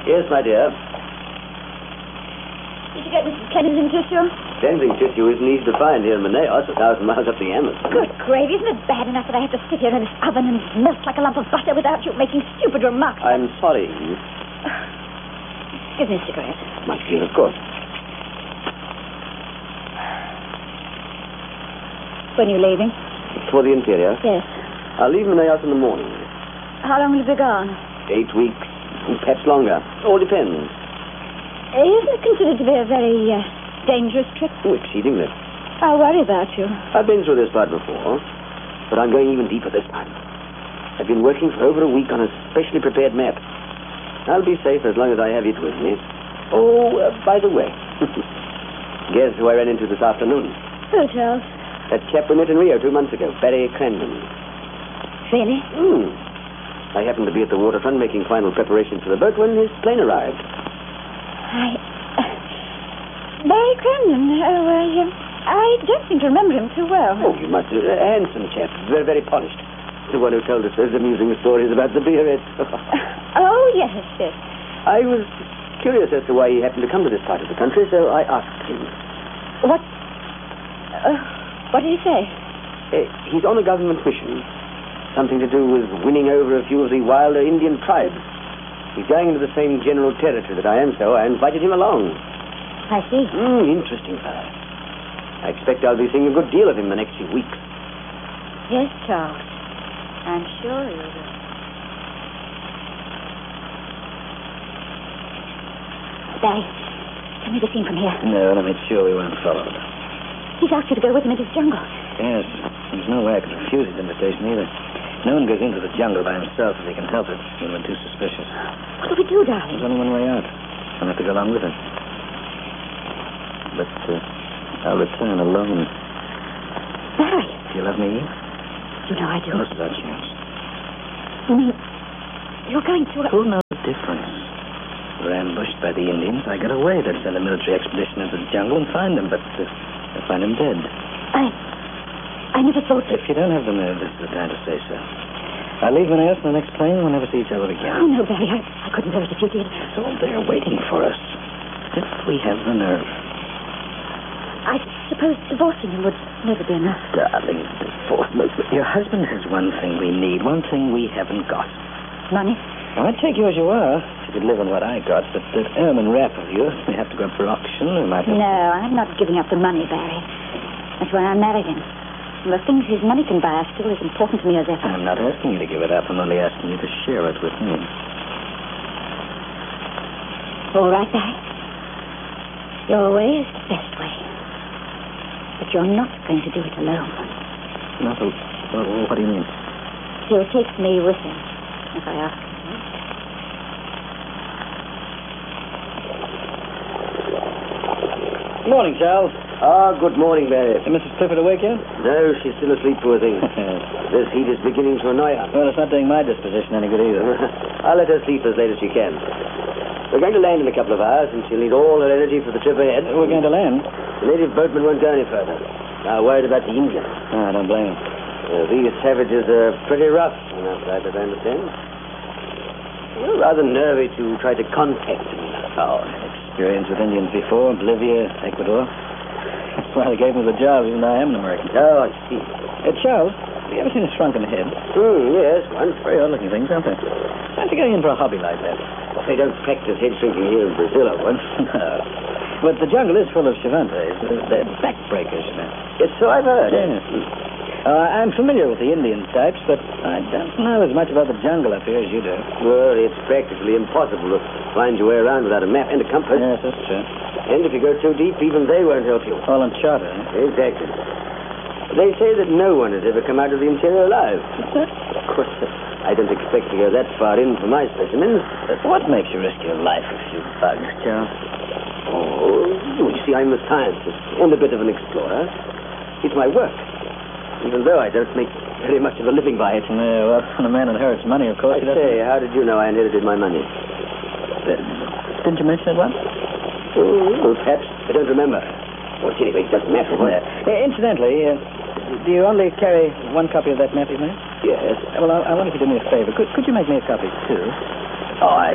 Yes, my dear. Did you get Mrs. Cleansing tissue? Cleansing tissue isn't easy to find here in Manaos, 1,000 miles up the Amazon. Good gravy. Isn't it bad enough that I have to sit here in this oven and melt like a lump of butter without you making stupid remarks? I'm sorry. Give me a cigarette. Much good, of course. When are you leaving? For the interior? Yes. I'll leave Manaos in the morning. How long will you be gone? 8 weeks, perhaps longer. All depends. Isn't it considered to be a very dangerous trip? Oh, exceedingly. I worry about you. I've been through this part before, but I'm going even deeper this time. I've been working for over a week on a specially prepared map. I'll be safe as long as I have it with me. Oh, by the way, guess who I ran into this afternoon? Who, Charles? That chap we met in Rio 2 months ago, Barry Crandon. Really? I happened to be at the waterfront making final preparations for the boat when his plane arrived. Barry Crandon. I don't seem to remember him too well. Oh, you must. A handsome chap. Very, very polished. The one who told us those amusing stories about the beerhead. Oh, yes, yes. I was curious as to why he happened to come to this part of the country, so I asked him. What did he say? He's on a government mission. Something to do with winning over a few of the wilder Indian tribes. He's going into the same general territory that I am, so I invited him along. I see. Interesting fellow. I expect I'll be seeing a good deal of him the next few weeks. Yes, Charles. I'm sure you will. Barry, can we be seen from here? No, let me make sure we weren't followed. He's asked you to go with him into his jungle. Yes, there's no way I could refuse his invitation either. No one goes into the jungle by himself if he can help it. It would have been too suspicious. What do we do, darling? There's only one way out. I'll have to go along with him. But I'll return alone. Barry. Do you love me? You know I do. This is our chance. You mean you're going to... Who knows the difference? We're ambushed by the Indians. I get away. They'd send a military expedition into the jungle and find them, but they'll find him dead. I never thought that... If you don't have the nerve, this is the time to say so. I'll leave Manaos in the next plane. We'll never see each other again. Oh, no, Barry, I couldn't do it if you did. It's all there waiting for us. If we have the nerve. I suppose divorcing him would never be enough. Darling, divorce. Your husband has one thing we need, one thing we haven't got. Money? Well, I'd take you as you are, if you could live on what I got, but that ermine wrap of yours may have to go up for auction, or might have... No, I'm not giving up the money, Barry. That's why I married him. And the things his money can buy are still as important to me as ever. I'm not asking you to give it up. I'm only asking you to share it with me. All right, Barry. Your way is the best way. But you're not going to do it alone. Not a... What do you mean? He'll take me with him, if I ask him. Good morning, Charles. Good morning, Barry. Is Mrs. Clifford awake yet? No, she's still asleep, poor thing. This heat is beginning to annoy her. Well, it's not doing my disposition any good either. I'll let her sleep as late as she can. We're going to land in a couple of hours, and she'll need all her energy for the trip ahead. We're going to land? The native boatmen won't go any further. Now, worried about the Indians. I don't blame them. These savages are pretty rough on our side, as I understand. You're rather nervy to try to contact them. Oh, experience with Indians before, Bolivia, Ecuador. That's why they gave me the job, even though I am an American. Oh, I see. Charles, have you ever seen a shrunken head? Yes, once. Very odd-looking things, aren't they? Fancy going in for a hobby like that. Well, they don't practice head shrinking here in Brazil, I once. No. But the jungle is full of Cervantes. They're backbreakers, you know. Yes, so I've heard. Yeah. I'm familiar with the Indian types, but I don't know as much about the jungle up here as you do. Well, it's practically impossible to find your way around without a map and a compass. Yes, that's true. And if you go too deep, even they won't help you. All on charter, eh? Exactly. They say that no one has ever come out of the interior alive. What's that? Of course, I don't expect to go that far in for my specimens. What makes you risk your life for a few bugs, Charles? Oh, you see, I'm a scientist and a bit of an explorer. It's my work. Even though I don't make very much of a living by it. Yeah, well, when a man inherits money, of course, I say, how did you know I inherited my money? Didn't you mention it once? Oh, perhaps. I don't remember. Well, anyway, it doesn't matter. Incidentally, do you only carry one copy of that map you made? Yes. Well, I wonder if you do me a favor. Could you make me a copy, too? Oh, I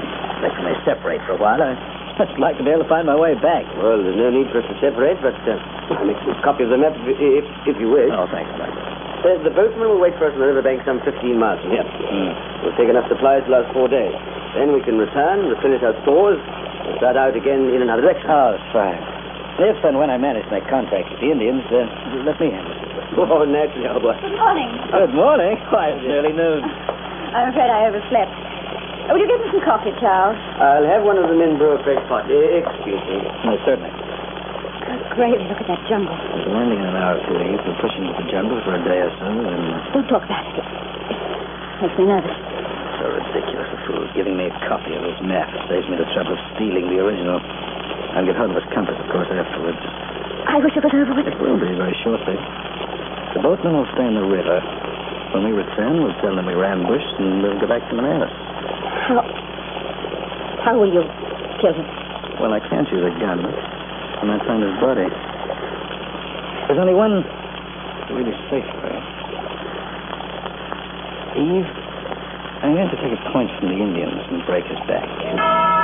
expect we may separate for a while. I'd like to be able to find my way back. Well, there's no need for us to separate, but I'll make a copy of the map if you wish. Oh, thanks, I'd like that. The boatman will wait for us on the riverbank some 15 miles from here. We'll take enough supplies to last 4 days. Then we can return, replenish our stores, and start out again in another direction. Oh, that's fine. If and when I manage to make contact with the Indians, let me handle it. Oh, naturally, old boy. Good morning. Good morning. Why, it's nearly noon. I'm afraid I overslept. Will you get me some coffee, Charles? I'll have one of the men brew a fresh pot. Excuse me. No, certainly. Good gravy, look at that jungle. We're landing in an hour or two. You can push into the jungle for a day or so, and... Don't talk about it. It makes me nervous. So ridiculous, a fool giving me a copy of his map. It saves me the trouble of stealing the original. I'll get hold of his compass, of course, afterwards. I wish it was over with. It will be very shortly. The boatman will stay in the river. When we return, we'll tell them we were ambushed, and we'll go back to Manalis. How will you kill him? Well, I can't use a gun. I might find his body. There's only one really safe way. Eve, I'm going to take a point from the Indians and break his back.